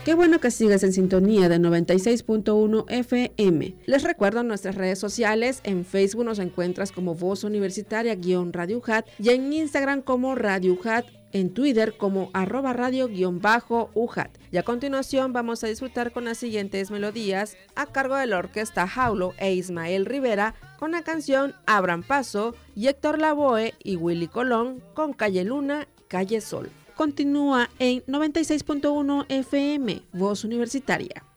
Qué bueno que sigas en sintonía de 96.1 FM. Les recuerdo nuestras redes sociales. En Facebook nos encuentras como Voz Universitaria-Radio UJAT y en Instagram como Radio UJAT, en Twitter como @radio_UJAT. Y a continuación vamos a disfrutar con las siguientes melodías a cargo de la orquesta Jaulo e Ismael Rivera con la canción Abran Paso y Héctor Lavoe y Willy Colón con Calle Luna, Calle Sol. Continúa en 96.1 FM, Voz Universitaria.